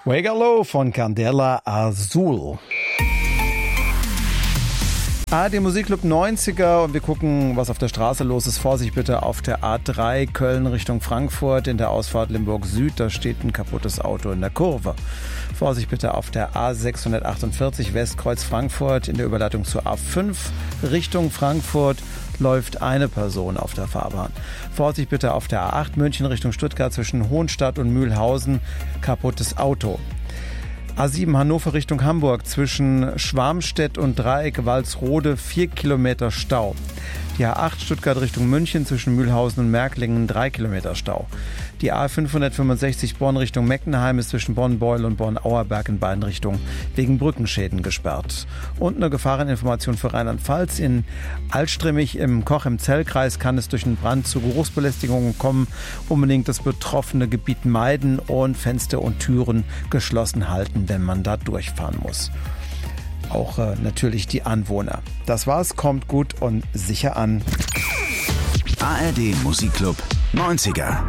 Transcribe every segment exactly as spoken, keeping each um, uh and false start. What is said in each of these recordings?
Fuegalo von Candela Azul. A R D Musikclub neunziger und wir gucken, was auf der Straße los ist. Vorsicht bitte auf der A drei Köln Richtung Frankfurt in der Ausfahrt Limburg Süd. Da steht ein kaputtes Auto in der Kurve. Vorsicht bitte auf der A sechshundertachtundvierzig Westkreuz Frankfurt in der Überleitung zur A fünf Richtung Frankfurt läuft eine Person auf der Fahrbahn. Vorsicht bitte auf der A acht München Richtung Stuttgart zwischen Hohenstadt und Mühlhausen. Kaputtes Auto. A sieben Hannover Richtung Hamburg zwischen Schwarmstedt und Dreieck Walsrode vier Kilometer Stau. Die A acht Stuttgart Richtung München zwischen Mühlhausen und Märklingen drei Kilometer Stau. Die A fünfhundertfünfundsechzig Bonn Richtung Meckenheim ist zwischen Bonn-Beuel und Bonn-Auerberg in beiden Richtungen wegen Brückenschäden gesperrt. Und eine Gefahreninformation für Rheinland-Pfalz. In Altstrimmig im Koch im Zellkreis kann es durch einen Brand zu Geruchsbelästigungen kommen. Unbedingt das betroffene Gebiet meiden und Fenster und Türen geschlossen halten, wenn man da durchfahren muss. Auch äh, natürlich die Anwohner. Das war's, kommt gut und sicher an. A R D Musikclub neunziger.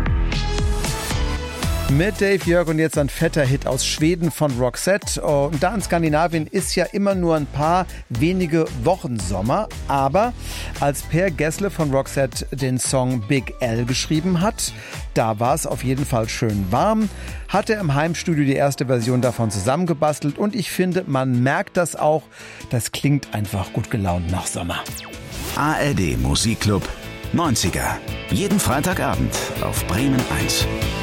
Mit Dave Jörg und jetzt ein fetter Hit aus Schweden von Roxette. Und da in Skandinavien ist ja immer nur ein paar wenige Wochen Sommer. Aber als Per Gessle von Roxette den Song Big L geschrieben hat, da war es auf jeden Fall schön warm. Hat er im Heimstudio die erste Version davon zusammengebastelt. Und ich finde, man merkt das auch. Das klingt einfach gut gelaunt nach Sommer. A R D Musikclub neunziger. Jeden Freitagabend auf Bremen eins.